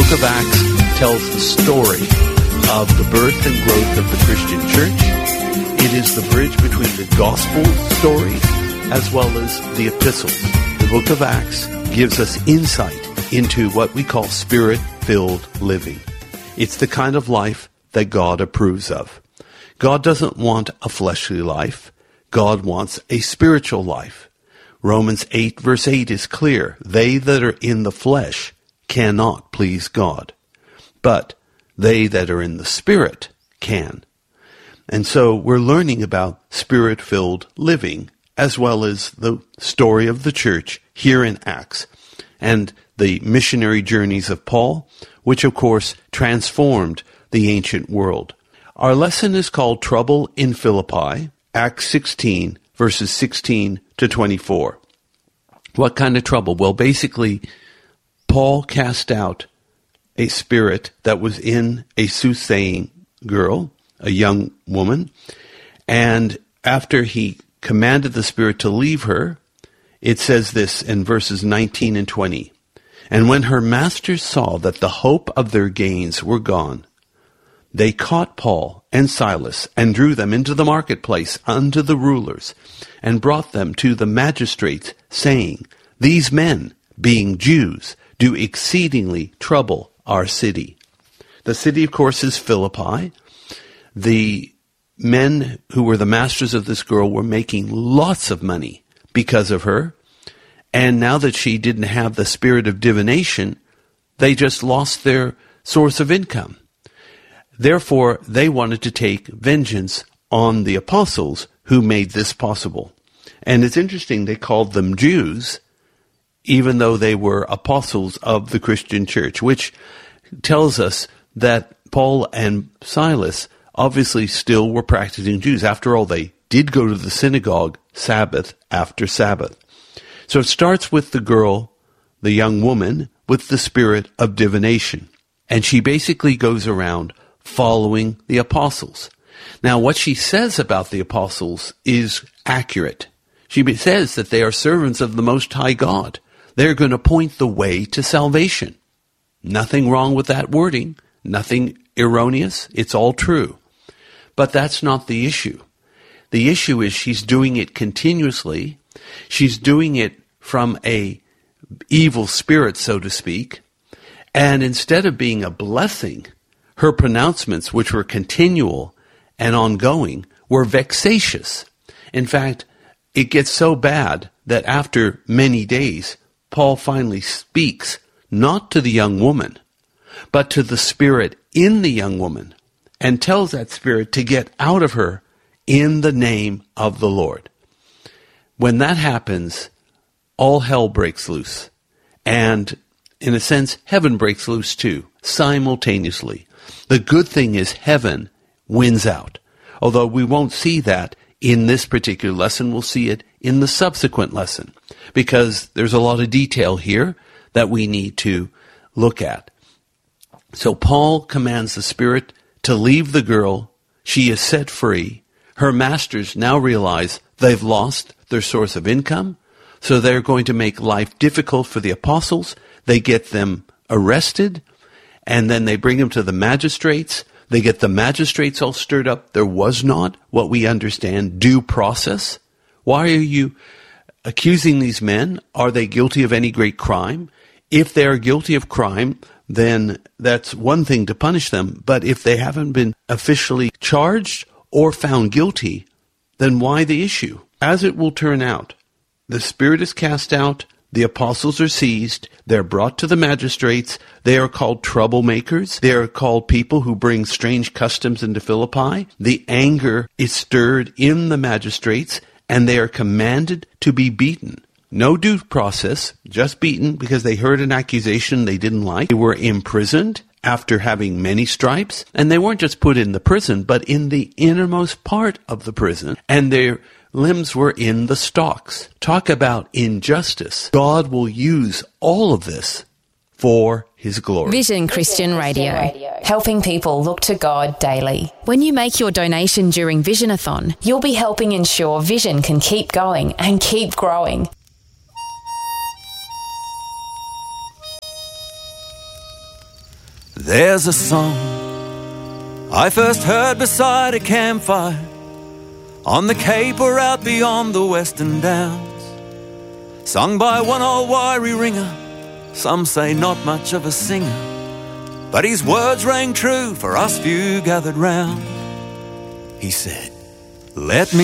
book of Acts tells the story of the birth and growth of the Christian church. It is the bridge between the gospel story as well as the epistles. The book of Acts gives us insight into what we call spirit-filled living. It's the kind of life that God approves of. God doesn't want a fleshly life. God wants a spiritual life. Romans 8 verse 8 is clear. They that are in the flesh cannot please God, but they that are in the Spirit can. And so we're learning about Spirit-filled living as well as the story of the church here in Acts and the missionary journeys of Paul, which of course transformed the ancient world. Our lesson is called Trouble in Philippi, Acts 16 verses 16 to 24. What kind of trouble? Well, basically, Paul cast out a spirit that was in a soothsaying girl, a young woman, and after he commanded the spirit to leave her, it says this in verses 19 and 20. And when her masters saw that the hope of their gains were gone, they caught Paul and Silas and drew them into the marketplace unto the rulers and brought them to the magistrates, saying, These men, being Jews, do exceedingly trouble our city. The city, of course, is Philippi. The men who were the masters of this girl were making lots of money because of her. And now that she didn't have the spirit of divination, they just lost their source of income. Therefore, they wanted to take vengeance on the apostles who made this possible. And it's interesting, they called them Jews, even though they were apostles of the Christian church, which tells us that Paul and Silas obviously still were practicing Jews. After all, they did go to the synagogue Sabbath after Sabbath. So it starts with the girl, the young woman, with the spirit of divination. And she basically goes around following the apostles. Now, what she says about the apostles is accurate. She says that they are servants of the Most High God. They're going to point the way to salvation. Nothing wrong with that wording. Nothing erroneous. It's all true. But that's not the issue. The issue is she's doing it continuously. She's doing it from a evil spirit, so to speak. And instead of being a blessing, her pronouncements, which were continual and ongoing, were vexatious. In fact, it gets so bad that after many days, Paul finally speaks not to the young woman, but to the spirit in the young woman, and tells that spirit to get out of her in the name of the Lord. When that happens, all hell breaks loose. And in a sense, heaven breaks loose too, simultaneously. The good thing is heaven wins out. Although we won't see that in this particular lesson, we'll see it in the subsequent lesson, because there's a lot of detail here that we need to look at. So Paul commands the spirit to leave the girl. She is set free. Her masters now realize they've lost their source of income, so they're going to make life difficult for the apostles. They get them arrested, and then they bring them to the magistrates. They get the magistrates all stirred up. There was not what we understand due process. Why are you accusing these men? Are they guilty of any great crime? If they are guilty of crime, then that's one thing to punish them. But if they haven't been officially charged or found guilty, then why the issue? As it will turn out, the spirit is cast out, the apostles are seized, they're brought to the magistrates, they are called troublemakers, they are called people who bring strange customs into Philippi. The anger is stirred in the magistrates, and they are commanded to be beaten. No due process, just beaten because they heard an accusation they didn't like. They were imprisoned after having many stripes, and they weren't just put in the prison, but in the innermost part of the prison, and their limbs were in the stocks. Talk about injustice. God will use all of this for His glory. Vision Christian Radio, helping people look to God daily. When you make your donation during Visionathon, you'll be helping ensure Vision can keep going and keep growing. There's a song I first heard beside a campfire, on the Cape or out beyond the Western Downs, sung by one old wiry ringer, some say not much of a singer, but his words rang true for us few gathered round. He said, "Let me